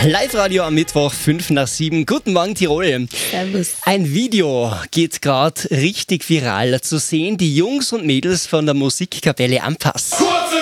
Live-Radio am Mittwoch, 5 nach 7. Guten Morgen, Tirol. Servus. Ein Video geht gerade richtig viral zu sehen. Die Jungs und Mädels von der Musikkapelle Ampass.